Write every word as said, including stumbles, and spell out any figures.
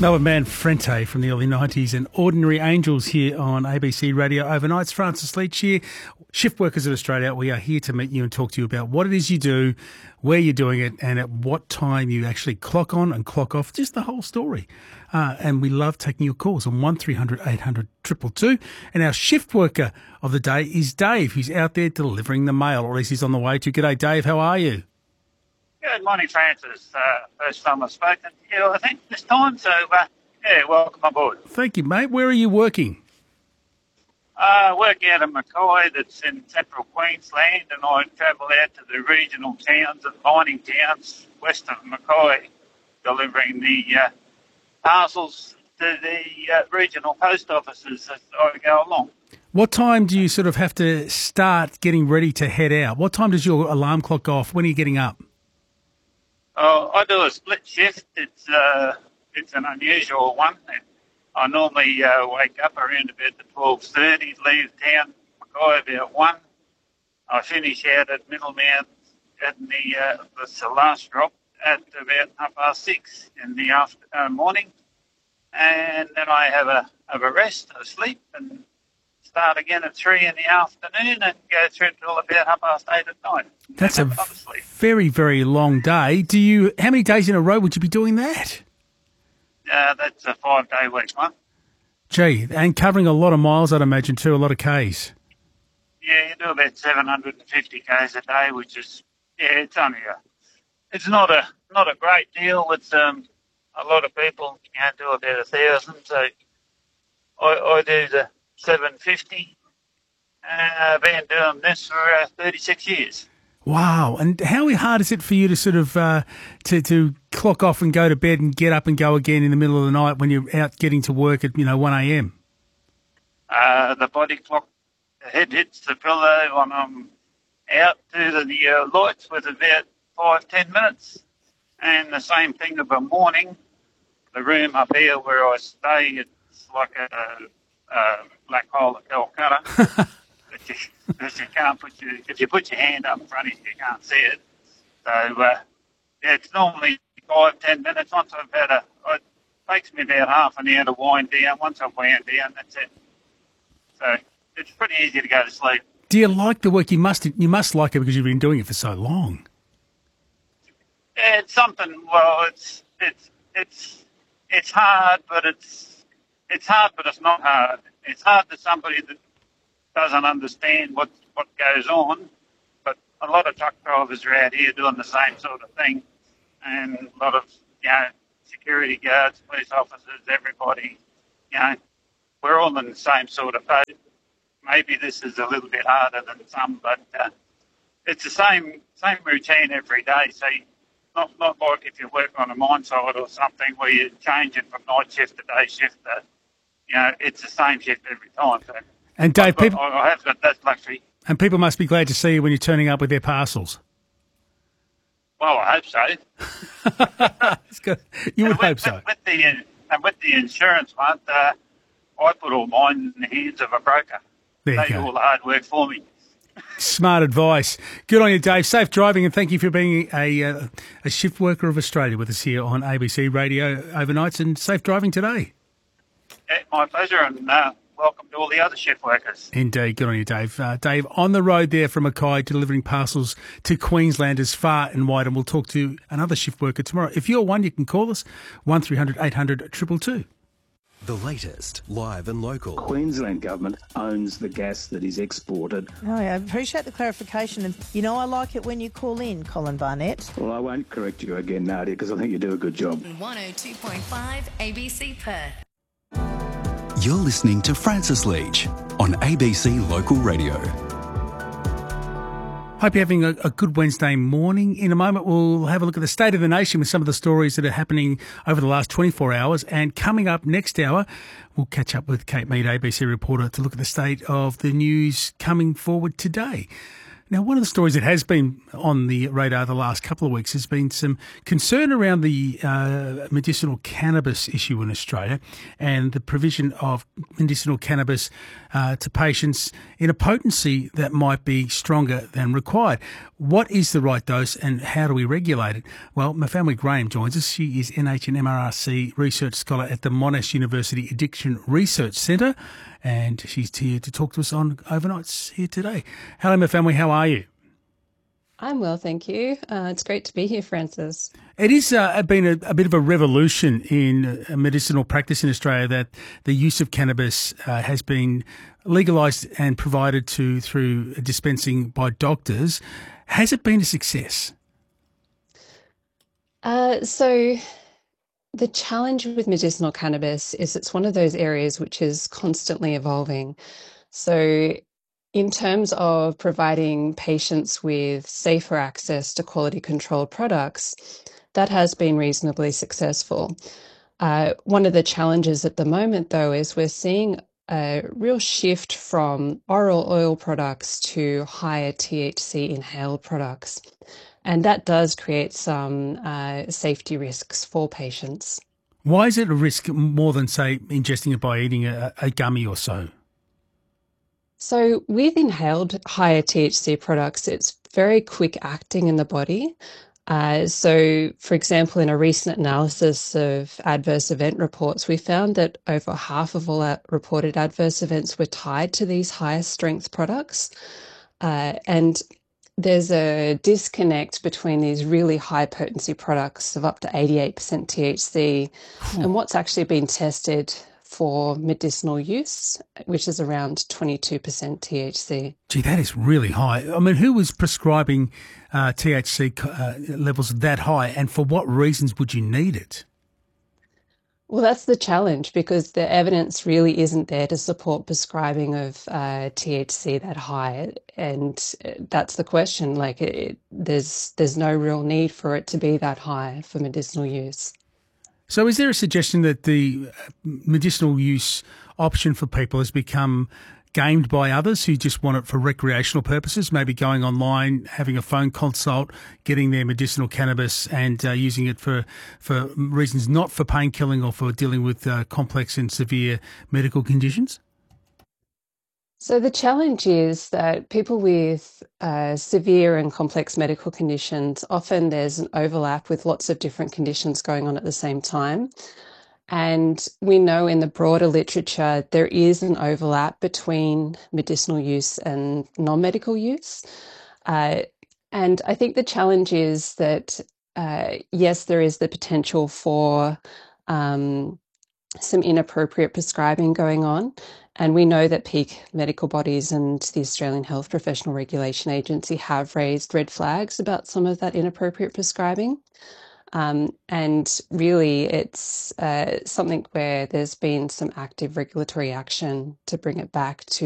Noah Manfrente from the early nineties and Ordinary Angels here on A B C Radio Overnights. Francis Leach here, Shift Workers of Australia. We are here to meet you and talk to you about what it is you do, where you're doing it, and at what time you actually clock on and clock off, just the whole story. Uh, and we love taking your calls on one three hundred eight hundred two two two. And our shift worker of the day is Dave, who's out there delivering the mail, or at least he's on the way to. G'day, Dave. How are you? Good morning, Francis. Uh, first time I've spoken to you, I think, this time. So, uh, yeah, welcome aboard. Thank you, mate. Where are you working? I uh, work out of Mackay, that's in central Queensland, and I travel out to the regional towns and mining towns west of Mackay, delivering the uh, parcels to the uh, regional post offices as I go along. What time do you sort of have to start getting ready to head out? What time does your alarm clock go off? When are you getting up? Oh, I do a split shift. It's uh, it's an unusual one. I normally uh, wake up around about the twelve thirty, leave town, Mackay about one. I finish out at Middlemount at the, uh, the last drop at about half past six in the after, uh, morning. And then I have a have a rest, a sleep, and start again at three in the afternoon and go through till about half past eight at night. That's a very, very long day. Do you? How many days in a row would you be doing that? Uh, that's a five-day week one. Gee, and covering a lot of miles, I'd imagine, too, a lot of Ks. Yeah, you do about seven hundred fifty Ks a day, which is, yeah, it's only a, it's not a not a great deal. It's um, a lot of people, you know, do about a thousand, so I, I do the seven fifty. Uh, I've been doing this for uh, thirty-six years. Wow. And how hard is it for you to sort of uh, to, to clock off and go to bed and get up and go again in the middle of the night when you're out getting to work at, you know, one a.m.? Uh, the body clock, the head hits the pillow when I'm out to the, the uh, lights with about five, ten minutes. And the same thing of a morning. The room up here where I stay, it's like a, a black hole at Calcutta. But you, but you can't put your, if you put your hand up in front of you, you can't see it. So, uh, yeah, it's normally five, ten minutes. Once I've had a, it takes me about half an hour to wind down. Once I've wound down, that's it. So it's pretty easy to go to sleep. Do you like the work? You must, you must like it because you've been doing it for so long. Yeah, it's something, well, it's, it's, it's, it's hard, but it's, it's hard, but it's not hard. It's hard to somebody that doesn't understand what, what goes on, but a lot of truck drivers are out here doing the same sort of thing, and a lot of, you know, security guards, police officers, everybody, you know, we're all in the same sort of boat. Maybe this is a little bit harder than some, but uh, it's the same same routine every day. So not not like if you work on a mine site or something where you're changing from night shift to day shift. Uh, you know, it's the same shift every time. So. And Dave, got, people, I have got that luxury. And people must be glad to see you when you're turning up with their parcels. Well, I hope so. It's good. You would with, hope so. With, with the and with the insurance one, uh, I put all mine in the hands of a broker. There they you go. do all the hard work for me. Smart advice. Good on you, Dave. Safe driving, and thank you for being a uh, a shift worker of Australia with us here on A B C Radio Overnights, and safe driving today. Yeah, my pleasure, and uh, welcome to all the other shift workers. Indeed. Good on you, Dave. Uh, Dave, on the road there from Mackay, delivering parcels to Queenslanders far and wide, and we'll talk to another shift worker tomorrow. If you're one, you can call us, one three hundred eight hundred two two two. The latest, live and local. Queensland government owns the gas that is exported. Oh, yeah, I appreciate the clarification. And, you know, I like it when you call in, Colin Barnett. Well, I won't correct you again, Nadia, because I think you do a good job. one oh two point five A B C Perth. You're listening to Francis Leach on A B C Local Radio. Hope you're having a, a good Wednesday morning. In a moment, we'll have a look at the state of the nation with some of the stories that are happening over the last twenty-four hours. And coming up next hour, we'll catch up with Kate Mead, A B C reporter, to look at the state of the news coming forward today. Now, one of the stories that has been on the radar the last couple of weeks has been some concern around the uh, medicinal cannabis issue in Australia and the provision of medicinal cannabis uh, to patients in a potency that might be stronger than required. What is the right dose and how do we regulate it? Well, Mafalme Graham joins us. She is N H and M R R C research scholar at the Monash University Addiction Research Centre, and she's here to talk to us on Overnights here today. Hello, Mafalme. How are you? I'm well, thank you. Uh, it's great to be here, Francis. It has uh, been a, a bit of a revolution in uh, medicinal practice in Australia that the use of cannabis uh, has been legalised and provided to through dispensing by doctors. Has it been a success? Uh, so the challenge with medicinal cannabis is it's one of those areas which is constantly evolving. So in terms of providing patients with safer access to quality controlled products, that has been reasonably successful. Uh, one of the challenges at the moment, though, is we're seeing a real shift from oral oil products to higher T H C inhaled products. And that does create some uh, safety risks for patients. Why is it a risk more than, say, ingesting it by eating a, a gummy or so? So with inhaled higher T H C products, it's very quick acting in the body. Uh, so, for example, in a recent analysis of adverse event reports, we found that over half of all our reported adverse events were tied to these higher strength products. Uh, and there's a disconnect between these really high potency products of up to eighty-eight percent T H C and what's actually been tested for medicinal use, which is around twenty-two percent T H C. Gee, that is really high. I mean, who was prescribing uh, T H C uh, levels that high, and for what reasons would you need it? Well, that's the challenge, because the evidence really isn't there to support prescribing of uh, T H C that high, and that's the question. Like, it, there's there's no real need for it to be that high for medicinal use. So is there a suggestion that the medicinal use option for people has become gamed by others who just want it for recreational purposes, maybe going online, having a phone consult, getting their medicinal cannabis and uh, using it for, for reasons not for painkilling or for dealing with uh, complex and severe medical conditions? So the challenge is that people with uh, severe and complex medical conditions, often there's an overlap with lots of different conditions going on at the same time. And we know in the broader literature, there is an overlap between medicinal use and non-medical use. Uh, and I think the challenge is that, uh, yes, there is the potential for um, some inappropriate prescribing going on. And we know that peak medical bodies and the Australian Health Professional Regulation Agency have raised red flags about some of that inappropriate prescribing. Um, and really, it's uh, something where there's been some active regulatory action to bring it back to